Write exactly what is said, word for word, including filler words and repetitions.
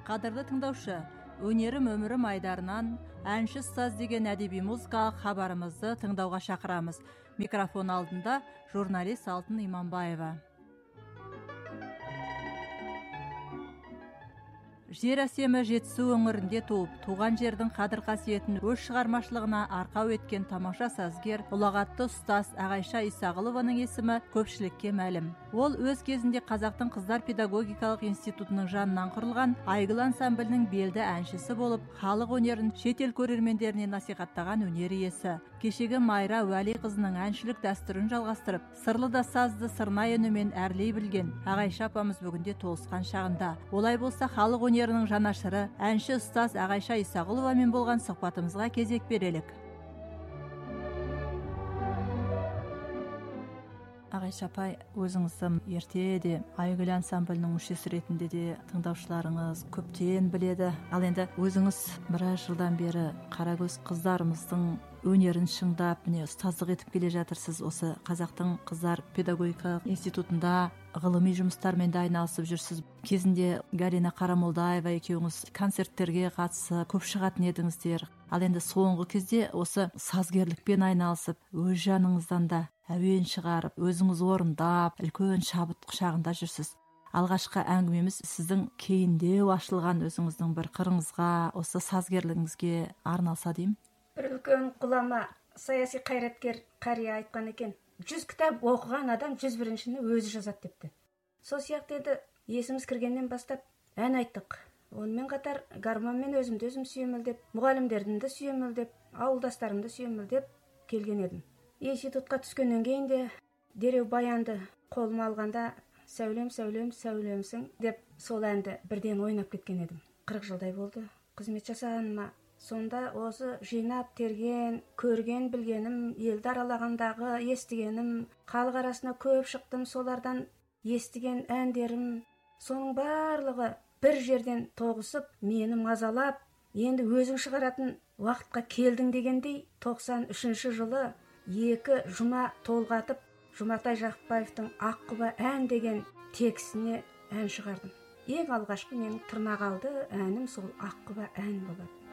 Қадірлі тыңдаушы, өнерім өмірім айдарынан әнші ұстаз деген әдеби музыкалық хабарымызды тыңдауға шақырамыз. Микрофон алдында журналист Алтын Иманбаева. Жер әсемі Жетісу өңірінде туып, туған жердің қадір қасиетін өз шығармашылығына арқау еткен тамаша сазгер, ұлағатты ұстаз Ағайша Исағұлованың есімі көпшілікке мәлім. Ол өз кезінде Қазақтың қыздар педагогикалық институтының жанынан құрылған Айгүл ансамблінің белді әншісі болып, халық өнерін шетел көрермендеріне насихаттаған өнер иесі. Кешегі Майра Уәлиқызының әншілік дәстүрін жалғастырып, сырлы да сазды сырнай үнімен әрлей білген Ағайша апамыз бүгінде толысқан шағында. Олай болса, халық өнерінің жанашыры, әнші ұстаз Ағайша Исағұловамен болған сұхбатымызға кезек берелік. Ағайша апай, өзіңізді ертеде Айгүл ансамблінің мүшесі ретінде де тыңдаушыларыңыз көптен біледі. Ал енді өзіңіз біраз жылдан бері қарагөз қыздарымыздың өнерін шыңдап, міне ұстаздық етіп келе жатырсыз. Осы Қазақтың қыздар педагогикалық институтында ғылыми жұмыстармен де айналысып жүрсіз. Кезінде Галина Қарамолдаева екеуіңіз концерттерге қатысып, көп шығатын едіңіздер. Ал енді соңғы кезде осы сазгерлікпен айналысып, өз жаныңыздан да әуен шығарып, өзіңіз орындап, үлкен шабыт құшағында жүрсіз. Алғашқы әңгімеміз сіздің кейіндеу ашылған өзіңіздің бір қырыңызға, осы сазгерлігіңізге арналса деймін. Бір үлкен ғұлама, саяси қайраткер қария айтқан екен, жүз кітап оқыған адам жүз біріншіні өзі жазады депті. Сол сияқты еді, есіміз кіргеннен бастап ән айттық. Онымен қатар гармонмен өзімді өзім сүйемелдеп, мұғалімдердің де сүйемелдеп, ауылдастарымды сүйемелдеп келген едім. Институтқа түскеннен кейін де дереу баянды қолыма алғанда сәулем, сәулем, сәулемсің деп сол әнді бірден ойнап кеткен едім. қырық жылдай болды қызмет жасағаныма. Сонда осы жинап терген, көрген білгенім, елді аралағандағы естігенім, халық арасына көп шықтым, солардан естіген әндерім, соның барлығы бір жерден тоғысып, мені мазалап, енді өзің шығаратын уақытқа келдің дегендей, тоқсан үшінші жылы екі жұма толғатып, Жұматай Жақыпбаевтың Аққұба ән деген текстіне ән шығардым. Ең алғашқы менің тырнақ алды әнім сол Аққұба ән болады.